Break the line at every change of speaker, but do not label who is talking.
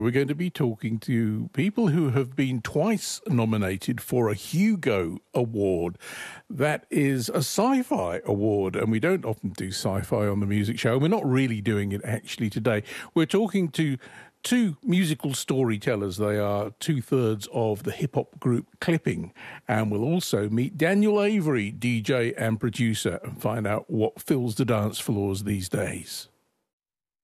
We're going to be talking to people who have been twice nominated for a Hugo Award. That is a sci-fi award, and we don't often do sci-fi on the music show. We're not really doing it actually today. We're talking to two musical storytellers. They are two-thirds of the hip-hop group Clipping, and we'll also meet Daniel Avery, DJ and producer, and find out what fills the dance floors these days.